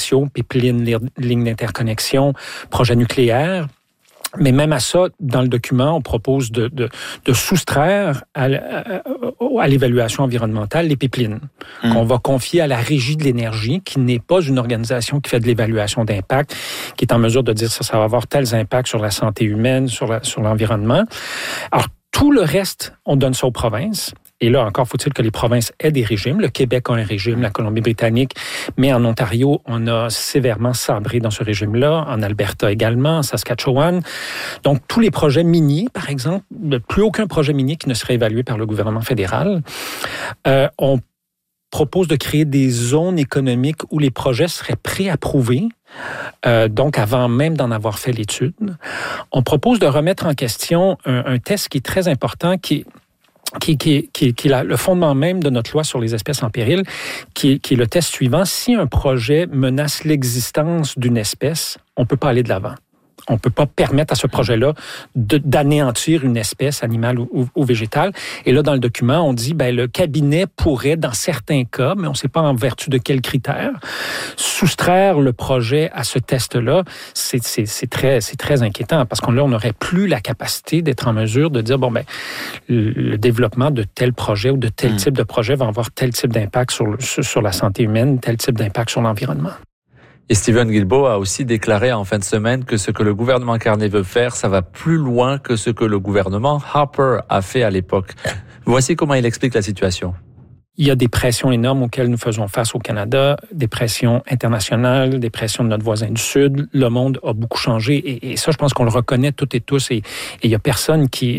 spatiaux, pipelines, lignes d'interconnexion, projets nucléaires. Mais même à ça, dans le document, on propose de soustraire à l'évaluation environnementale les pipelines, qu'on va confier à la Régie de l'énergie, qui n'est pas une organisation qui fait de l'évaluation d'impact, qui est en mesure de dire ça va avoir tels impacts sur la santé humaine, sur l'environnement. Alors, tout le reste, on donne ça aux provinces. Et là, encore faut-il que les provinces aient des régimes. Le Québec a un régime, la Colombie-Britannique, mais en Ontario, on a sévèrement sabré dans ce régime-là, en Alberta également, en Saskatchewan. Donc, tous les projets miniers, par exemple, plus aucun projet minier qui ne serait évalué par le gouvernement fédéral. On propose de créer des zones économiques où les projets seraient préapprouvés, donc avant même d'en avoir fait l'étude. On propose de remettre en question un test qui est très important, qui est le fondement même de notre loi sur les espèces en péril, qui est le test suivant. Si un projet menace l'existence d'une espèce, on ne peut pas aller de l'avant. On ne peut pas permettre à ce projet-là d'anéantir une espèce animale ou végétale. Et là, dans le document, on dit le cabinet pourrait, dans certains cas, mais on ne sait pas en vertu de quels critères, soustraire le projet à ce test-là. C'est très inquiétant parce qu'on n'aurait plus la capacité d'être en mesure de dire le développement de tel projet ou de tel type de projet va avoir tel type d'impact sur la santé humaine, tel type d'impact sur l'environnement. Et Stephen Guilbeault a aussi déclaré en fin de semaine que ce que le gouvernement Carney veut faire, ça va plus loin que ce que le gouvernement Harper a fait à l'époque. Voici comment il explique la situation. Il y a des pressions énormes auxquelles nous faisons face au Canada, des pressions internationales, des pressions de notre voisin du Sud. Le monde a beaucoup changé et ça, je pense qu'on le reconnaît toutes et tous. Et il y a personne qui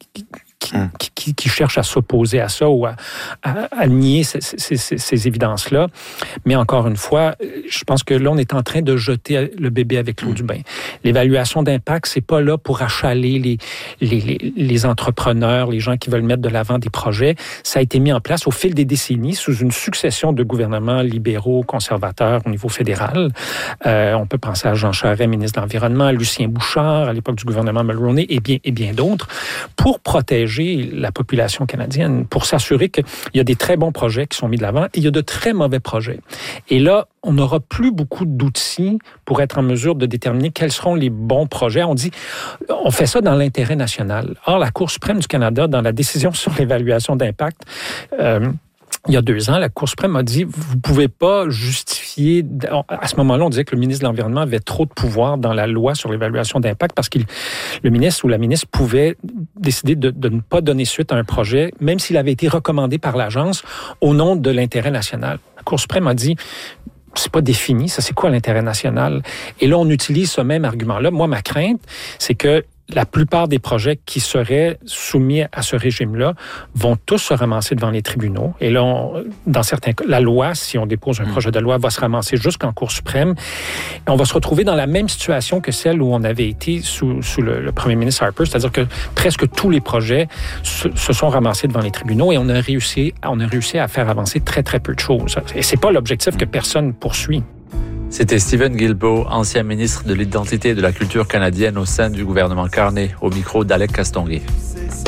cherche à s'opposer à ça ou à nier ces évidences-là. Mais encore une fois, je pense que là, on est en train de jeter le bébé avec l'eau du bain. L'évaluation d'impact, c'est pas là pour achaler les entrepreneurs, les gens qui veulent mettre de l'avant des projets. Ça a été mis en place au fil des décennies sous une succession de gouvernements libéraux, conservateurs au niveau fédéral. On peut penser à Jean Charest, ministre de l'Environnement, à Lucien Bouchard, à l'époque du gouvernement Mulroney, et bien d'autres, pour protéger la population canadienne, pour s'assurer qu'il y a des très bons projets qui sont mis de l'avant et il y a de très mauvais projets. Et là, on n'aura plus beaucoup d'outils pour être en mesure de déterminer quels seront les bons projets. On fait ça dans l'intérêt national. Or, la Cour suprême du Canada, dans la décision sur l'évaluation d'impact, il y a 2 ans, la Cour suprême a dit vous ne pouvez pas justifier... À ce moment-là, on disait que le ministre de l'Environnement avait trop de pouvoir dans la loi sur l'évaluation d'impact parce que le ministre ou la ministre pouvait décider de ne pas donner suite à un projet, même s'il avait été recommandé par l'agence au nom de l'intérêt national. La Cour suprême a dit c'est pas défini, ça c'est quoi l'intérêt national? Et là, on utilise ce même argument-là. Moi, ma crainte, c'est que la plupart des projets qui seraient soumis à ce régime-là vont tous se ramasser devant les tribunaux. Et là, dans certains cas, la loi, si on dépose un projet de loi, va se ramasser jusqu'en Cour suprême. Et on va se retrouver dans la même situation que celle où on avait été sous le premier ministre Harper, c'est-à-dire que presque tous les projets se sont ramassés devant les tribunaux et on a réussi à faire avancer très, très peu de choses. Et c'est pas l'objectif que personne poursuit. C'était Stephen Guilbeault, ancien ministre de l'Identité et de la Culture canadienne au sein du gouvernement Carney, au micro d'Alec Castonguay.